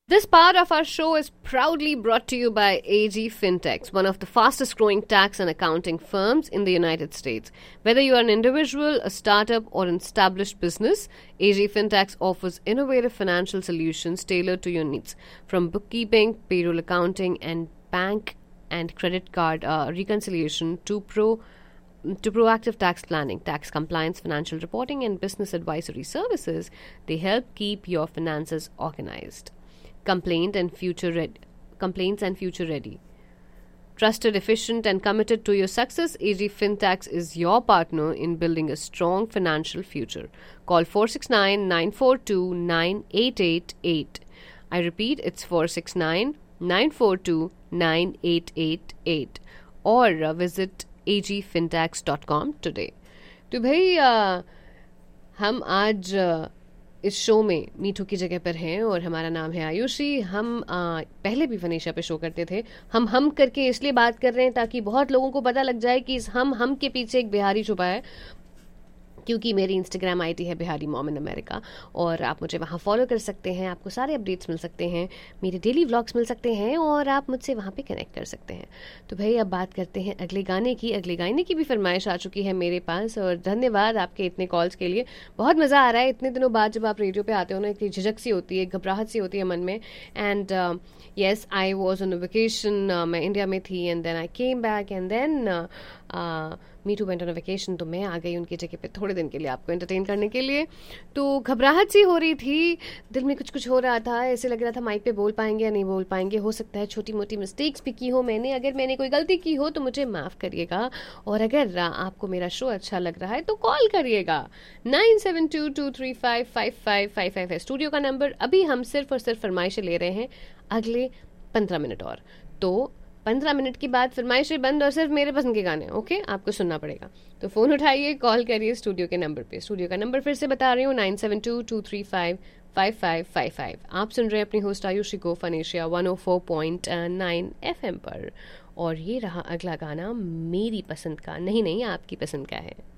This part of our show is proudly brought to you by AG Fintechs, one of the fastest growing tax and accounting firms in the United States. Whether you are an individual, a startup, or an established business, AG Fintechs offers innovative financial solutions tailored to your needs. From bookkeeping, payroll accounting, and bank and credit card reconciliation to proactive tax planning, tax compliance, financial reporting, and business advisory services, they help keep your finances organized. Complaints and future ready. Trusted, efficient, and committed to your success, AG Fintechs is your partner in building a strong financial future. Call 469-942-9888. I repeat, it's 469-942-9888. Or visit agfintechs.com today. तो भाई हम आज इस show में मीठू की जगह पर हैं और हमारा नाम है आयुषी. हम पहले भी वनीशा पे शो करते थे. हम करके इसलिए बात कर रहे हैं ताकि बहुत लोगों को पता लग जाए कि इस हम के पीछे एक बिहारी छुपा है, क्योंकि मेरी इंस्टाग्राम आईडी है बिहारी मॉम इन अमेरिका और आप मुझे वहाँ फॉलो कर सकते हैं. आपको सारे अपडेट्स मिल सकते हैं, मेरे डेली व्लॉग्स मिल सकते हैं और आप मुझसे वहाँ पे कनेक्ट कर सकते हैं. तो भाई अब बात करते हैं अगले गाने की. अगले गाने की भी फरमाइश आ चुकी है मेरे पास और धन्यवाद आपके इतने कॉल्स के लिए. बहुत मज़ा आ रहा है इतने दिनों बाद जब आप रेडियो पे आते हो ना. एक झिझक सी होती है, घबराहट सी होती है मन में. And yes, I was on vacation. मैं इंडिया में थी and then I came back and then me too went on vacation. तो मैं आ गई उनकी जगह पे थोड़े दिन के लिए आपको एंटरटेन करने के लिए. तो घबराहट सी हो रही थी, दिल में कुछ कुछ हो रहा था. ऐसे लग रहा था माइक पे बोल पाएंगे या नहीं बोल पाएंगे. हो सकता है छोटी मोटी मिस्टेक्स भी की हो मैंने. अगर मैंने कोई गलती की हो तो मुझे माफ़ करिएगा. और अगर आपको मेरा शो अच्छा लग रहा है तो कॉल करिएगा. 9722355555 है स्टूडियो का नंबर. अभी हम सिर्फ और सिर्फ फरमाइशें ले रहे हैं अगले 15 मिनट और. तो 15 मिनट के बाद फरमाइशें बंद और सिर्फ मेरे पसंद के गाने. ओके, आपको सुनना पड़ेगा. तो फ़ोन उठाइए, कॉल करिए स्टूडियो के नंबर पे. स्टूडियो का नंबर फिर से बता रही हूँ, 9722355555. आप सुन रहे हैं अपनी होस्ट आयुषी को फनेशिया 104.9 FM पर. और ये रहा अगला गाना मेरी पसंद का, नहीं आपकी पसंद का है.